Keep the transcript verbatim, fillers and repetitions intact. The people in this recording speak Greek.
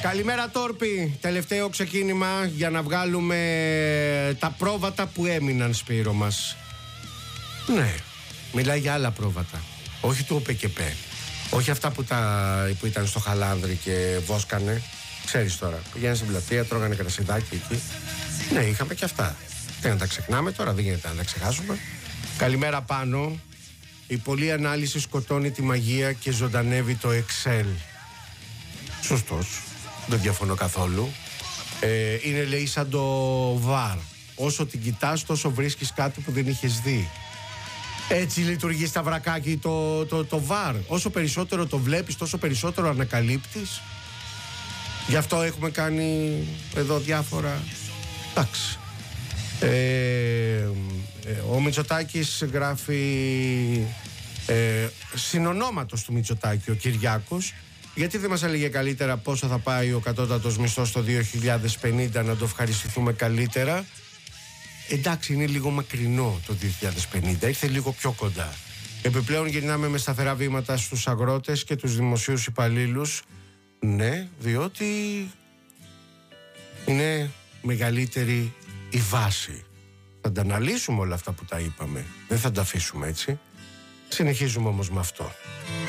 Καλημέρα Τόρπη, τελευταίο ξεκίνημα για να βγάλουμε τα πρόβατα που έμειναν, Σπύρο μας. Ναι, μιλάει για άλλα πρόβατα, όχι του ΟΠΕΚΕΠΕ. Όχι αυτά που, τα, που ήταν στο Χαλάνδρι και βόσκανε. Ξέρεις τώρα, πηγαίνανε στην πλατεία, τρώγανε κρασιδάκι εκεί. Ναι, είχαμε και αυτά. Δεν να τα ξεχνάμε τώρα, δεν γίνεται να τα ξεχάσουμε. Καλημέρα Πάνο. Η πολλή ανάλυση σκοτώνει τη μαγεία και ζωντανεύει το Excel. Σωστός, δεν διαφωνώ καθόλου. ε, Είναι λέει σαν το βαρ. Όσο την κοιτάς τόσο βρίσκεις κάτι που δεν είχες δει. Έτσι λειτουργεί στα βρακάκι το, το, το βαρ. Όσο περισσότερο το βλέπεις, τόσο περισσότερο ανακαλύπτεις. Γι' αυτό έχουμε κάνει εδώ διάφορα. Εντάξει. ε, ε, Ο Μητσοτάκης γράφει ε, συνονόματος του Μητσοτάκη ο Κυριάκος. Γιατί δεν μας έλεγε καλύτερα πόσο θα πάει ο κατώτατος μισθός το δύο χιλιάδες πενήντα, να το ευχαριστηθούμε καλύτερα. Εντάξει, είναι λίγο μακρινό το δύο χιλιάδες πενήντα, ήρθε λίγο πιο κοντά. Επιπλέον γυρνάμε με σταθερά βήματα στους αγρότες και τους δημοσίους υπαλλήλους. Ναι, διότι είναι μεγαλύτερη η βάση. Θα τα αναλύσουμε όλα αυτά που τα είπαμε. Δεν θα τα αφήσουμε έτσι. Συνεχίζουμε όμως με αυτό.